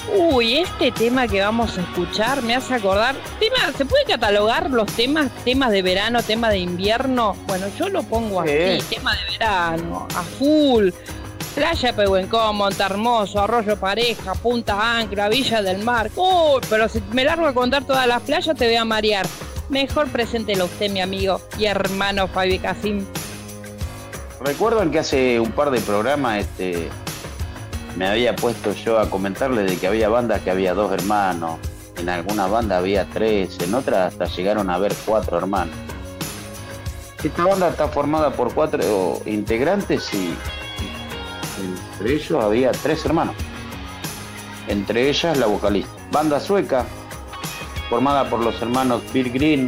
Uy, este tema que vamos a escuchar me hace acordar. ¿Se puede catalogar los temas de verano, tema de invierno? Bueno, yo lo pongo así, tema de verano, a full. Playa de Pehuencó, Montehermoso, Arroyo Pareja, Punta Ancla, Villa del Mar. Uy, pero si me largo a contar todas las playas te voy a marear. Mejor preséntelo usted, mi amigo y hermano Fabi Casim. Recuerdan que hace un par de programas me había puesto yo a comentarle de que había bandas que había 2 hermanos, en alguna banda había 3, en otras hasta llegaron a haber 4 hermanos. Esta banda está formada por 4 integrantes y entre ellos había 3 hermanos, entre ellas la vocalista. Banda sueca, formada por los hermanos Bill Green,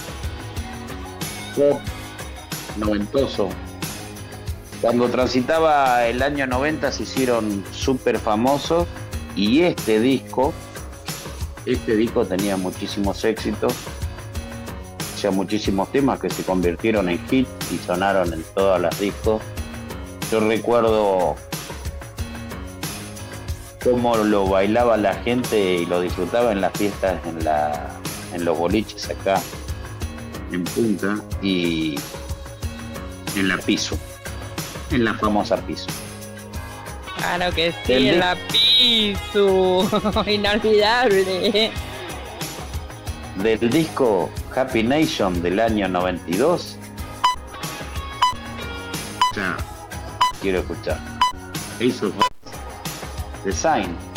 pop noventoso. Cuando transitaba el año 90 se hicieron súper famosos y este disco tenía muchísimos éxitos, o sea, muchísimos temas que se convirtieron en hits y sonaron en todas las discos. Yo recuerdo cómo lo bailaba la gente y lo disfrutaba en las fiestas, en los boliches acá en Punta y en la Piso. En la famosa Piso. Claro que sí, en la Piso. Inolvidable. Del disco Happy Nation del año 92. Ya, quiero escuchar. Ace of Base, The Sign.